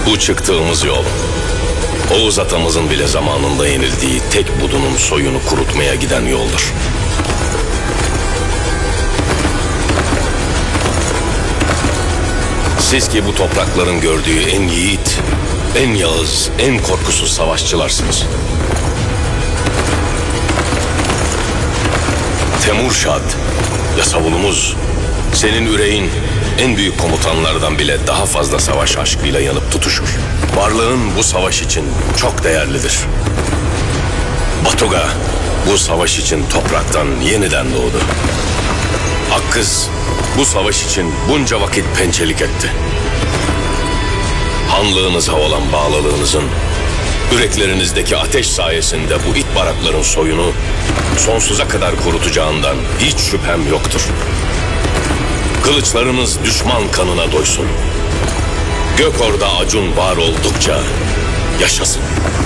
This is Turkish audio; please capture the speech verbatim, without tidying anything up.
Bu çıktığımız yol, Oğuz atamızın bile zamanında yenildiği tek budunun soyunu kurutmaya giden yoldur. Siz ki bu toprakların gördüğü en yiğit, en yağız, en korkusuz savaşçılarsınız. Temurşad, Yasavulumuz, senin yüreğin en büyük komutanlardan bile daha fazla savaş aşkıyla yanıp tutuşur. Varlığın bu savaş için çok değerlidir. Batuga bu savaş için topraktan yeniden doğdu. Akkız bu savaş için bunca vakit pençelik etti. Hanlığınıza olan bağlılığınızın, yüreklerinizdeki ateş sayesinde bu it barakların soyunu sonsuza kadar kurutacağından hiç şüphem yoktur. Kılıçlarınız düşman kanına doysun. Gökorda Acun var oldukça yaşasın.